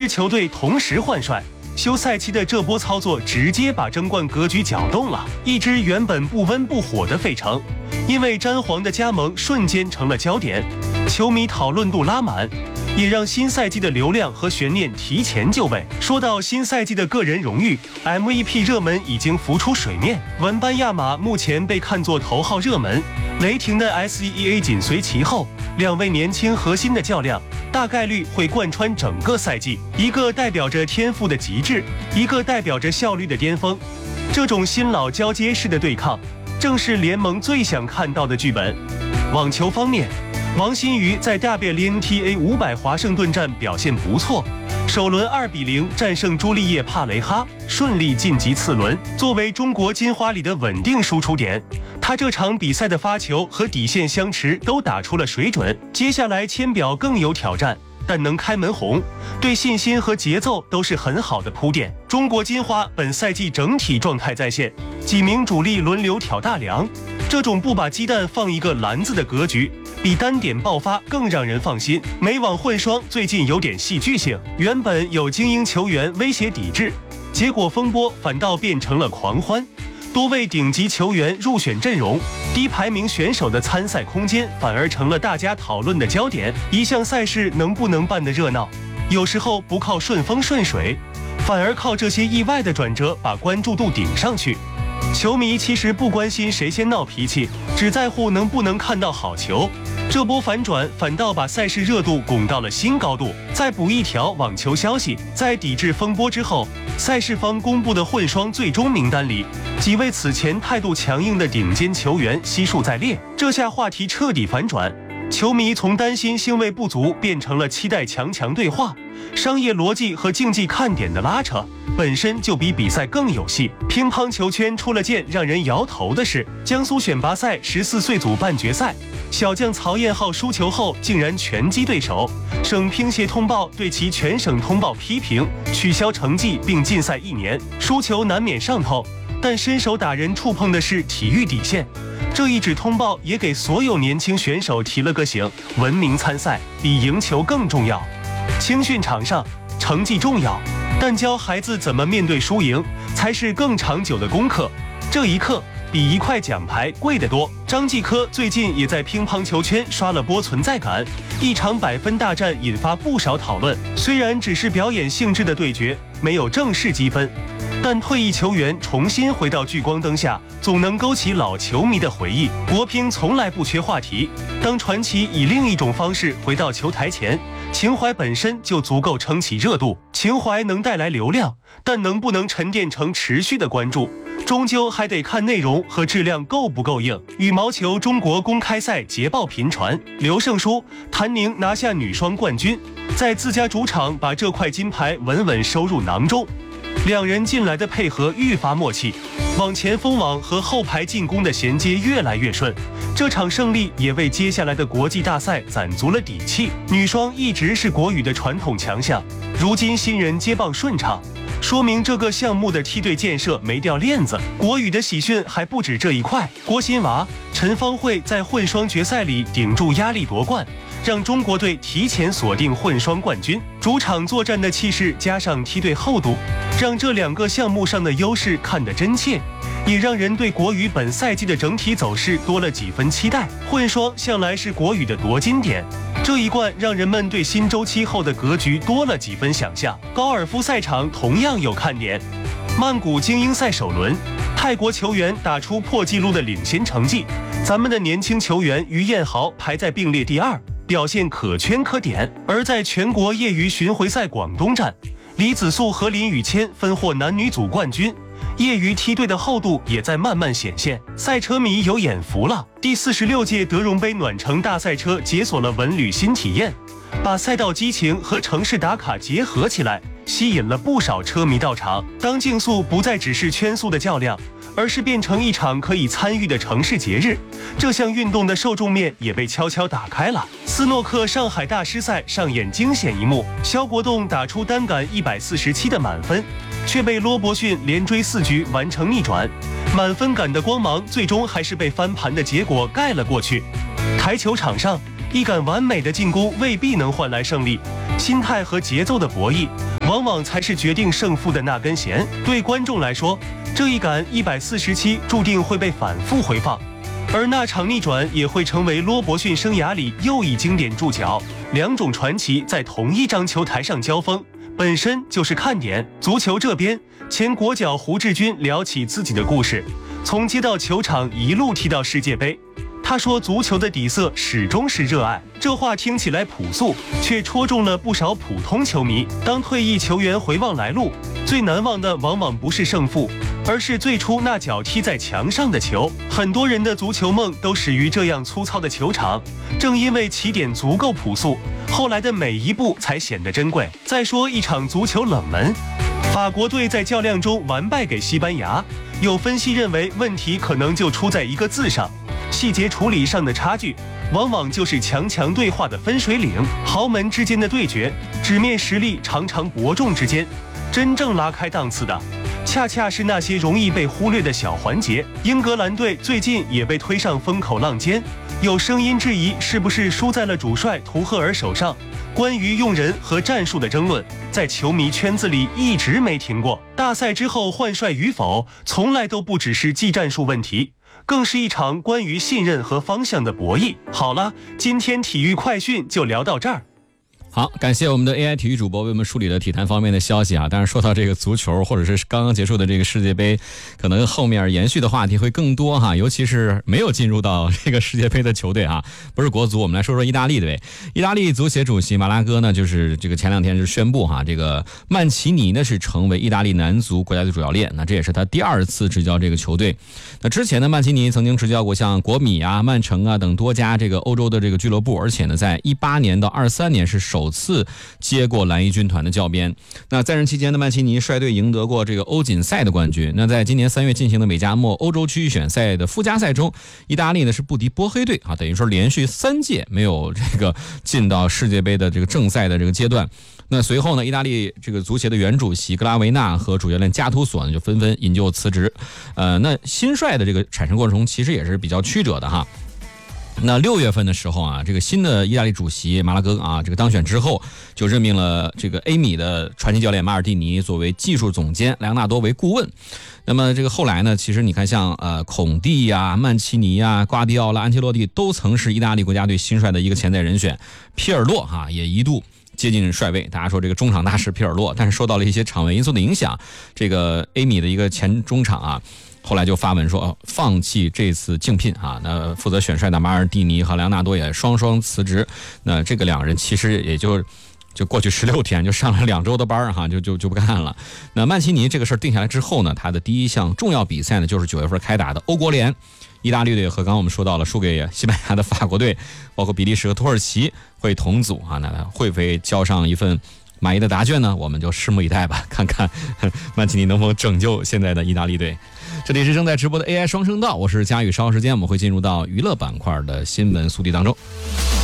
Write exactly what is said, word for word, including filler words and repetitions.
球队同时换帅。休赛期的这波操作直接把争冠格局搅动了，一支原本不温不火的费城，因为詹皇的加盟瞬间成了焦点，球迷讨论度拉满，也让新赛季的流量和悬念提前就位。说到新赛季的个人荣誉 ，M V P 热门已经浮出水面，文班亚马目前被看作头号热门，雷霆的 S E A 紧随其后，两位年轻核心的较量。大概率会贯穿整个赛季，一个代表着天赋的极致，一个代表着效率的巅峰。这种新老交接式的对抗，正是联盟最想看到的剧本。网球方面，王欣瑜在 W N T A 五百华盛顿站表现不错，首轮二比零战胜朱丽叶·帕雷哈，顺利晋级次轮。作为中国金花里的稳定输出点，他这场比赛的发球和底线相持都打出了水准，接下来签表更有挑战，但能开门红，对信心和节奏都是很好的铺垫。中国金花本赛季整体状态在线，几名主力轮流挑大梁，这种不把鸡蛋放一个篮子的格局，比单点爆发更让人放心。美网混双最近有点戏剧性，原本有精英球员威胁抵制，结果风波反倒变成了狂欢。多位顶级球员入选阵容，低排名选手的参赛空间反而成了大家讨论的焦点。一项赛事能不能办得热闹，有时候不靠顺风顺水，反而靠这些意外的转折把关注度顶上去。球迷其实不关心谁先闹脾气，只在乎能不能看到好球。这波反转反倒把赛事热度拱到了新高度。再补一条网球消息，在抵制风波之后，赛事方公布的混双最终名单里，几位此前态度强硬的顶尖球员悉数在列。这下话题彻底反转，球迷从担心星位不足变成了期待强强对话。商业逻辑和竞技看点的拉扯本身就比比赛更有戏。乒乓球圈出了件让人摇头的事，江苏选拔赛十四岁组半决赛，小将曹彦浩输球后竟然拳击对手，省乒协通报对其全省通报批评，取消成绩并禁赛一年。输球难免上头，但伸手打人触碰的是体育底线。这一纸通报也给所有年轻选手提了个醒，文明参赛比赢球更重要。青训场上成绩重要，但教孩子怎么面对输赢才是更长久的功课。这一刻比一块奖牌贵得多。张继科最近也在乒乓球圈刷了波存在感，一场百分大战引发不少讨论。虽然只是表演性质的对决，没有正式积分，但退役球员重新回到聚光灯下，总能勾起老球迷的回忆。国乒从来不缺话题，当传奇以另一种方式回到球台前，情怀本身就足够撑起热度。情怀能带来流量，但能不能沉淀成持续的关注，终究还得看内容和质量够不够硬。羽毛球中国公开赛捷报频传，刘胜书、谭宁拿下女双冠军，在自家主场把这块金牌稳稳收入囊中。两人近来的配合愈发默契，往前封网和后排进攻的衔接越来越顺。这场胜利也为接下来的国际大赛攒足了底气。女双一直是国羽的传统强项，如今新人接棒顺畅，说明这个项目的梯队建设没掉链子。国羽的喜讯还不止这一块，郭欣娃、陈芳慧在混双决赛里顶住压力夺冠，让中国队提前锁定混双冠军。主场作战的气势加上梯队厚度，让这两个项目上的优势看得真切，也让人对国羽本赛季的整体走势多了几分期待。混双向来是国羽的夺金点，这一冠让人们对新周期后的格局多了几分想象。高尔夫赛场同样有看点，曼谷精英赛首轮，泰国球员打出破纪录的领先成绩，咱们的年轻球员于彦豪排在并列第二，表现可圈可点。而在全国业余巡回赛广东站，李子素和林宇谦分获男女组冠军，业余梯队的厚度也在慢慢显现。赛车迷有眼福了，第四十六届德容杯暖城大赛车解锁了文旅新体验，把赛道激情和城市打卡结合起来，吸引了不少车迷到场。当竞速不再只是圈速的较量，而是变成一场可以参与的城市节日，这项运动的受众面也被悄悄打开了。斯诺克上海大师赛上演惊险一幕，肖国栋打出单杆一百四十七的满分，却被罗伯逊连追四局完成逆转，满分杆的光芒最终还是被翻盘的结果盖了过去。台球场上，一杆完美的进攻未必能换来胜利，心态和节奏的博弈往往才是决定胜负的那根弦。对观众来说，这一杆一百四十七注定会被反复回放，而那场逆转也会成为罗伯逊生涯里又一经典注脚。两种传奇在同一张球台上交锋，本身就是看点。足球这边，前国脚胡志军聊起自己的故事，从接到球场一路踢到世界杯。他说足球的底色始终是热爱，这话听起来朴素，却戳中了不少普通球迷。当退役球员回望来路，最难忘的往往不是胜负，而是最初那脚踢在墙上的球。很多人的足球梦都始于这样粗糙的球场，正因为起点足够朴素，后来的每一步才显得珍贵。再说一场足球冷门，法国队在较量中完败给西班牙，有分析认为问题可能就出在一个字上，细节处理上的差距，往往就是强强对话的分水岭。豪门之间的对决，纸面实力常常伯仲之间，真正拉开档次的，恰恰是那些容易被忽略的小环节。英格兰队最近也被推上风口浪尖，有声音质疑是不是输在了主帅图赫尔手上。关于用人和战术的争论，在球迷圈子里一直没停过。大赛之后换帅与否，从来都不只是技战术问题，更是一场关于信任和方向的博弈。好了，今天体育快讯就聊到这儿。 好，感谢我们的 A I 体育主播为我们梳理了体坛方面的消息啊。当然说到这个足球或者是刚刚结束的这个世界杯，可能后面延续的话题会更多哈，尤其是没有进入到这个世界杯的球队哈，不是国足，我们来说说意大利队。意大利足协主席马拉戈呢，就是这个前两天是宣布哈，这个曼奇尼呢是成为意大利男足国家队主教练，那这也是他第二次执教这个球队。那之前呢，曼奇尼曾经执教过像国米啊、曼城啊等多家这个欧洲的这个俱乐部，而且呢，在一八年到二三年是首次接过蓝衣军团的教鞭。那在任期间的曼奇尼率队赢得过这个欧锦赛的冠军。那在今年三月进行的美加墨欧洲区预选赛的附加赛中，意大利呢是不敌波黑队啊，等于说连续三届没有这个进到世界杯的这个正赛的这个阶段。那随后呢，意大利这个足协的原主席格拉维纳和主教练加图索呢就纷纷引咎辞职。呃，那新帅的这个产生过程中其实也是比较曲折的哈。那六月份的时候啊，这个新的意大利主席马拉戈啊，这个当选之后，就任命了这个 A 米的传奇教练马尔蒂尼作为技术总监，莱昂纳多为顾问。那么这个后来呢，其实你看像呃孔蒂呀、曼奇尼呀、瓜迪奥拉、安切洛蒂都曾是意大利国家队新帅的一个潜在人选，皮尔洛哈、啊、也一度接近帅位。大家说这个中场大师皮尔洛，但是受到了一些场外因素的影响，这个 A 米的一个前中场啊。后来就发文说、哦、放弃这次竞聘啊，那负责选帅的马尔蒂尼和莱昂纳多也双双辞职。那这个两个人其实也就就过去十六天就上了两周的班哈，就就就不干了。那曼奇尼这个事儿定下来之后呢，他的第一项重要比赛呢就是九月份开打的欧国联。意大利队和刚刚我们说到了输给西班牙的法国队，包括比利时和土耳其会同组啊，那会不会交上一份满意的答卷呢？我们就拭目以待吧，看看曼奇尼能否拯救现在的意大利队。这里是正在直播的 A I 双声道，我是佳宇，稍后时间我们会进入到娱乐板块的新闻速递当中。